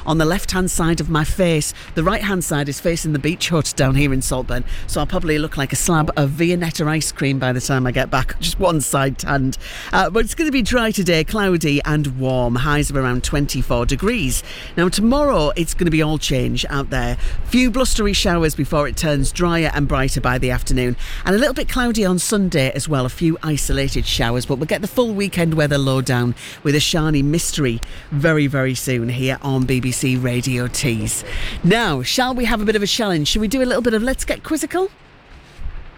on the left-hand side of my face. The right-hand side is facing the beach hut down here in Saltburn, so I'll probably look like a slab of Viennetta ice cream by the time I get back. Just one side tanned. But it's going to be dry today, cloudy and warm. Highs of around 24 degrees. Now tomorrow it's going to be all change out there. Few blustery showers before it turns drier and brighter by the afternoon. And a little bit cloudy on Sunday as well. A few isolated showers, but we'll get the full weekend weather lowdown with a Shani mystery very, very soon here on BBC Radio Tees. Now, shall we have a bit of a challenge? Shall we do a little bit of Let's Get Quizzical?